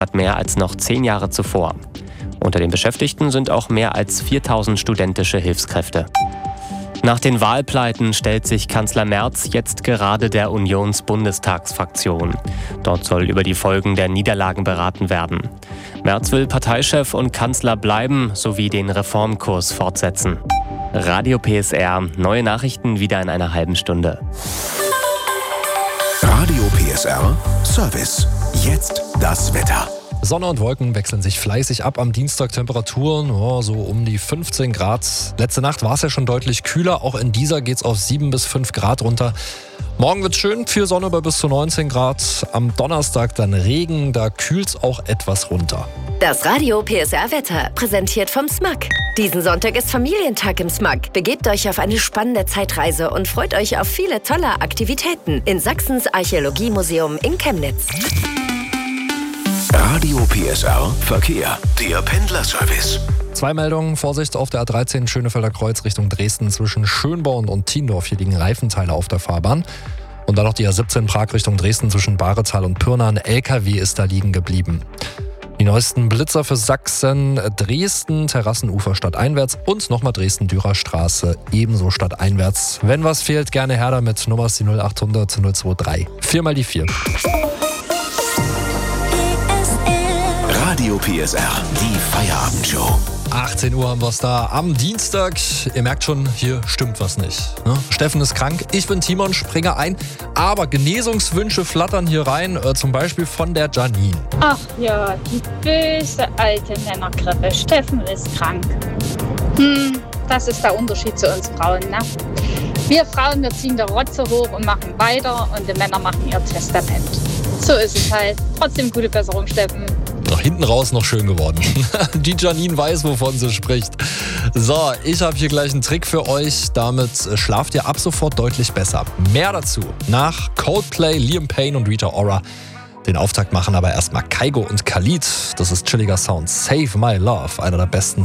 mehr als noch 10 Jahre zuvor. Unter den Beschäftigten sind auch mehr als 4000 studentische Hilfskräfte. Nach den Wahlpleiten stellt sich Kanzler Merz jetzt gerade der Unions-Bundestagsfraktion. Dort soll über die Folgen der Niederlagen beraten werden. Merz will Parteichef und Kanzler bleiben sowie den Reformkurs fortsetzen. Radio PSR, neue Nachrichten wieder in einer halben Stunde. Radio PSR Service. Jetzt das Wetter. Sonne und Wolken wechseln sich fleißig ab. Am Dienstag Temperaturen so um die 15 Grad. Letzte Nacht war es ja schon deutlich kühler. Auch in dieser geht es auf 7 bis 5 Grad runter. Morgen wird es schön, viel Sonne bei bis zu 19 Grad. Am Donnerstag dann Regen, da kühlt es auch etwas runter. Das Radio PSR Wetter, präsentiert vom SMAK. Diesen Sonntag ist Familientag im SMAK. Begebt euch auf eine spannende Zeitreise und freut euch auf viele tolle Aktivitäten in Sachsens Archäologiemuseum in Chemnitz. Radio PSR Verkehr, der Pendlerservice. 2 Meldungen, Vorsicht auf der A13 Schönefelder Kreuz Richtung Dresden zwischen Schönborn und Tiendorf. Hier liegen Reifenteile auf der Fahrbahn. Und dann noch die A17 Prag Richtung Dresden zwischen Baretal und Pirna. Ein LKW ist da liegen geblieben. Die neuesten Blitzer für Sachsen, Dresden, Terrassenufer stadteinwärts und nochmal Dresden-Dürer Straße, ebenso stadteinwärts. Wenn was fehlt, gerne her damit. Nummer ist die 0800 023. 4 mal die 4. Radio PSR, die Feierabendshow. 18 Uhr haben wir es da am Dienstag. Ihr merkt schon, hier stimmt was nicht. Ne? Steffen ist krank, ich bin Timon, springe ein. Aber Genesungswünsche flattern hier rein, zum Beispiel von der Janine. Ach ja, die böse alte Männergrippe. Steffen ist krank. Das ist der Unterschied zu uns Frauen, ne? Wir Frauen, wir ziehen die Rotze hoch und machen weiter und die Männer machen ihr Testament. So ist es halt. Trotzdem gute Besserung, Steffen. Nach hinten raus noch schön geworden. Die Janine weiß, wovon sie spricht. So, ich habe hier gleich einen Trick für euch. Damit schlaft ihr ab sofort deutlich besser. Mehr dazu nach Coldplay, Liam Payne und Rita Ora. Den Auftakt machen aber erstmal Kygo und Khalid. Das ist chilliger Sound. Save My Love, einer der besten